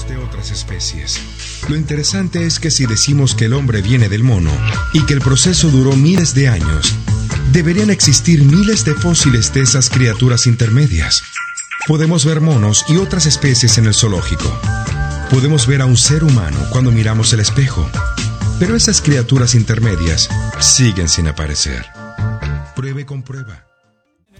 monos de otras especies. Lo interesante es que si decimos que el hombre viene del mono y que el proceso duró miles de años, deberían existir miles de fósiles de esas criaturas intermedias. Podemos ver monos y otras especies en el zoológico. Podemos ver a un ser humano cuando miramos el espejo. Pero esas criaturas intermedias siguen sin aparecer. Pruebe con prueba.